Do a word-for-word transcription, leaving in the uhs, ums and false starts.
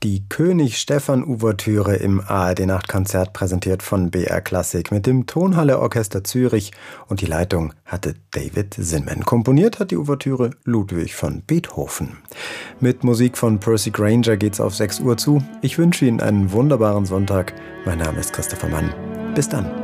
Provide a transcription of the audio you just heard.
die König-Stephan-Ouvertüre im A R D-Nachtkonzert, präsentiert von B R Klassik mit dem Tonhalle Orchester Zürich, und die Leitung hatte David Zinman. Komponiert hat die Ouvertüre Ludwig van Beethoven. Mit Musik von Percy Grainger geht's auf sechs Uhr zu. Ich wünsche Ihnen einen wunderbaren Sonntag. Mein Name ist Christopher Mann. Bis dann.